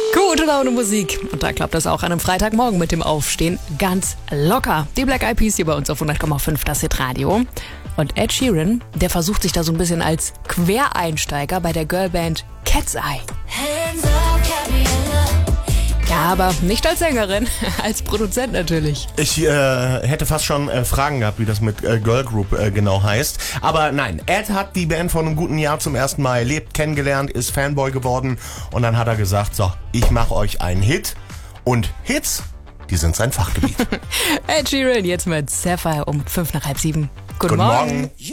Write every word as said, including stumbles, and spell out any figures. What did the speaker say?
Gute Laune Musik. Und da klappt das auch an einem Freitagmorgen mit dem Aufstehen ganz locker. Die Black Eyed Peas hier bei uns auf hundert Komma fünf, das Hitradio. Und Ed Sheeran, der versucht sich da so ein bisschen als Quereinsteiger bei der Girlband Cat's Eye. Ja, aber nicht als Sängerin, als Produzent natürlich. Ich äh, hätte fast schon äh, Fragen gehabt, wie das mit äh, Girl Group äh, genau heißt. Aber nein, Ed hat die Band vor einem guten Jahr zum ersten Mal erlebt, kennengelernt, ist Fanboy geworden. Und dann hat er gesagt, so, ich mache euch einen Hit. Und Hits, die sind sein Fachgebiet. Ed Sheeran jetzt mit Sapphire um fünf nach halb sieben. Guten, Guten Morgen. Morgen.